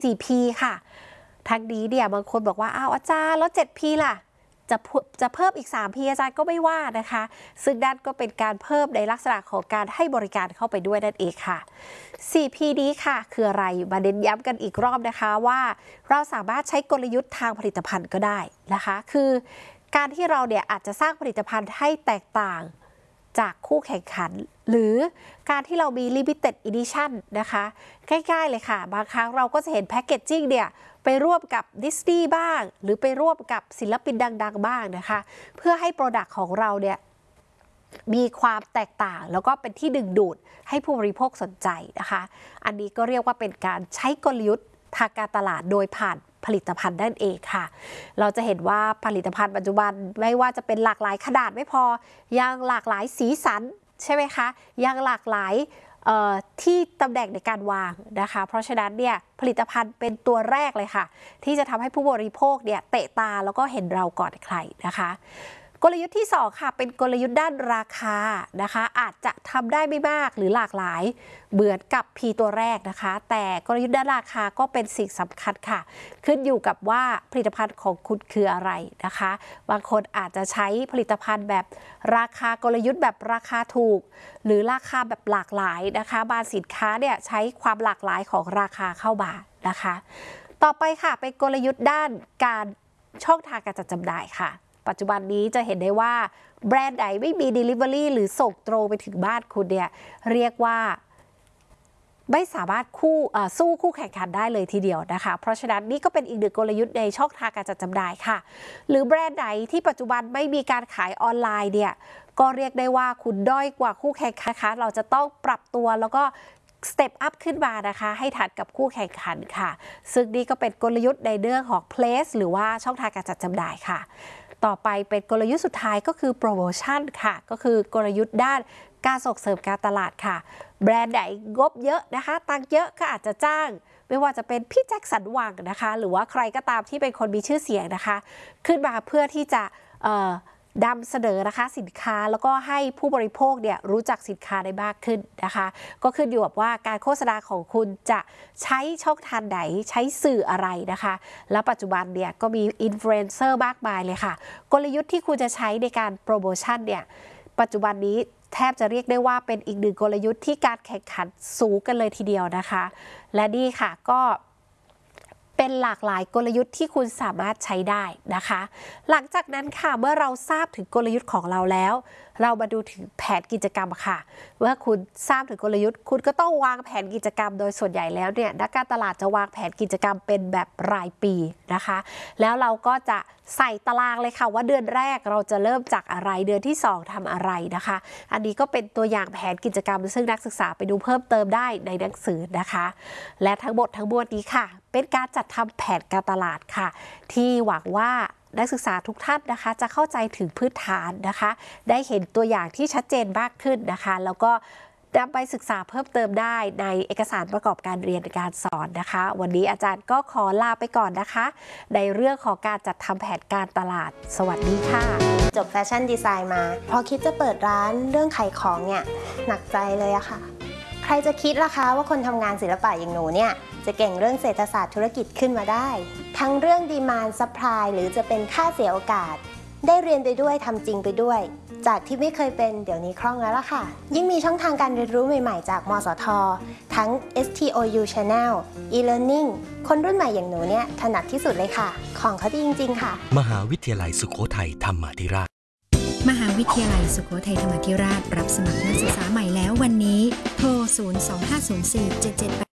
4P ค่ะทางนี้เนี่ยบางคนบอกว่าอ้าวอาจารย์แล้ว 7P ล่ะจะเพิ่มอีก 3P อาจารย์ก็ไม่ว่านะคะซึ่งนั่นก็เป็นการเพิ่มในลักษณะของการให้บริการเข้าไปด้วยนั่นเองค่ะ 4P นี้ค่ะคืออะไรมาเน้นย้ำกันอีกรอบนะคะว่าเราสามารถใช้กลยุทธ์ทางผลิตภัณฑ์ก็ได้นะคะคือการที่เราเนี่ยอาจจะสร้างผลิตภัณฑ์ให้แตกต่างจากคู่แข่งขันหรือการที่เรามี limited edition นะคะใกล้ๆเลยค่ะบางครั้งเราก็จะเห็นแพคเกจจิ้งเนี่ยไปร่วมกับดิสนีย์บ้างหรือไปร่วมกับศิลปินดังๆบ้างนะคะเพื่อให้โปรดักต์ของเราเนี่ยมีความแตกต่างแล้วก็เป็นที่ดึงดูดให้ผู้บริโภคสนใจนะคะอันนี้ก็เรียกว่าเป็นการใช้กลยุทธ์ทางการตลาดโดยผ่านผลิตภัณฑ์นั่นเองค่ะเราจะเห็นว่าผลิตภัณฑ์ปัจจุบันไม่ว่าจะเป็นหลากหลายขนาดไม่พอยังหลากหลายสีสันใช่ไหมคะยังหลากหลายที่ตำแหน่งในการวางนะคะเพราะฉะนั้นเนี่ยผลิตภัณฑ์เป็นตัวแรกเลยค่ะที่จะทำให้ผู้บริโภคเนี่ยเตะตาแล้วก็เห็นเราก่อนใครนะคะกลยุทธ์ที่2ค่ะเป็นกลยุทธ์ด้านราคานะคะอาจจะทำได้ไม่มากหรือหลากหลายเหมือนกับ P ตัวแรกนะคะแต่กลยุทธ์ด้านราคาก็เป็นสิ่งสำคัญค่ะขึ้นอยู่กับว่าผลิตภัณฑ์ของคุณคืออะไรนะคะบางคนอาจจะใช้ผลิตภัณฑ์แบบราคากลยุทธ์แบบราคาถูกหรือราคาแบบหลากหลายนะคะบางสินค้าเนี่ยใช้ความหลากหลายของราคาเข้ามานะคะต่อไปค่ะเป็นกลยุทธ์ด้านการช่องทางการจัดจำหน่ายค่ะปัจจุบันนี้จะเห็นได้ว่าแบรนด์ไหนไม่มี Delivery หรือส่งตรงไปถึงบ้านคุณเนี่ยเรียกว่าไม่สามารถสู้คู่แข่งขันได้เลยทีเดียวนะคะเพราะฉะนั้นนี่ก็เป็นอีกหนึ่งกลยุทธ์ในช่องทางการจัดจำหน่ายค่ะหรือแบรนด์ไหนที่ปัจจุบันไม่มีการขายออนไลน์เนี่ยก็เรียกได้ว่าคุณด้อยกว่าคู่แข่งขันนะคะเราจะต้องปรับตัวแล้วก็สเต็ปอัพขึ้นมานะคะให้ทันกับคู่แข่งขันค่ะซึ่งนี่ก็เป็นกลยุทธ์ในเรื่องของ place หรือว่าช่องทางการจัดจำหน่ายค่ะต่อไปเป็นกลยุทธ์สุดท้ายก็คือโปรโมชั่นค่ะก็คือกลยุทธ์ด้านการส่งเสริมการตลาดค่ะแบรนด์ไหนงบเยอะนะคะตังเยอะก็อาจจะจ้างไม่ว่าจะเป็นพี่แจ็คสันหวังนะคะหรือว่าใครก็ตามที่เป็นคนมีชื่อเสียงนะคะขึ้นมาเพื่อที่จะนำเสนอนะคะสินค้าแล้วก็ให้ผู้บริโภคเนี่ยรู้จักสินค้าได้มากขึ้นนะคะก็ขึ้นอยู่กับว่าการโฆษณาของคุณจะใช้ช่องทางไหนใช้สื่ออะไรนะคะแล้วปัจจุบันเนี่ยก็มีอินฟลูเอนเซอร์มากมายเลยค่ะกลยุทธ์ที่คุณจะใช้ในการโปรโมชั่นเนี่ยปัจจุบันนี้แทบจะเรียกได้ว่าเป็นอีกหนึ่งกลยุทธ์ที่การแข่งขันสูงกันเลยทีเดียวนะคะและนี่ค่ะก็เป็นหลากหลายกลยุทธ์ที่คุณสามารถใช้ได้นะคะหลังจากนั้นค่ะเมื่อเราทราบถึงกลยุทธ์ของเราแล้วเรามาดูถึงแผนกิจกรรมค่ะเมื่อคุณทราบถึงกลยุทธ์คุณก็ต้องวางแผนกิจกรรมโดยส่วนใหญ่แล้วเนี่ยนักการตลาดจะวางแผนกิจกรรมเป็นแบบรายปีนะคะแล้วเราก็จะใส่ตารางเลยค่ะว่าเดือนแรกเราจะเริ่มจากอะไรเดือนที่2ทำอะไรนะคะอันนี้ก็เป็นตัวอย่างแผนกิจกรรมซึ่งนักศึกษาไปดูเพิ่มเติมได้ในหนังสือนะคะและทั้งหมดทั้งมวลนี้ค่ะเป็นการจัดทำแผนการตลาดค่ะที่หวังว่านักศึกษาทุกท่านนะคะจะเข้าใจถึงพื้นฐานนะคะได้เห็นตัวอย่างที่ชัดเจนมากขึ้นนะคะแล้วก็นำไปศึกษาเพิ่มเติมได้ในเอกสารประกอบการเรียนการสอนนะคะวันนี้อาจารย์ก็ขอลาไปก่อนนะคะในเรื่องของการจัดทำแผนการตลาดสวัสดีค่ะจบแฟชั่นดีไซน์มาพอคิดจะเปิดร้านเรื่องขายของเนี่ยหนักใจเลยอะค่ะใครจะคิดล่ะคะว่าคนทำงานศิลปะอย่างหนูเนี่ยจะเก่งเรื่องเศรษฐศาสตร์ธุรกิจขึ้นมาได้ทั้งเรื่องดีมานด์ซัพพลายหรือจะเป็นค่าเสียโอกาสได้เรียนไปด้วยทำจริงไปด้วยจากที่ไม่เคยเป็นเดี๋ยวนี้คล่องแล้วล่ะค่ะยิ่งมีช่องทางการเรียนรู้ใหม่ๆจากมสท.ทั้ง STOU Channel e-learning คนรุ่นใหม่อย่างหนูเนี่ยถนัดที่สุดเลยค่ะของเขาดีจริงๆค่ะมหาวิทยาลัยสุโขทัยธรรมาธิราชมหาวิทยาลัยสุโขทัยธรรมาธิราชรับสมัครนักศึกษาใหม่แล้ววันนี้โทร 0250477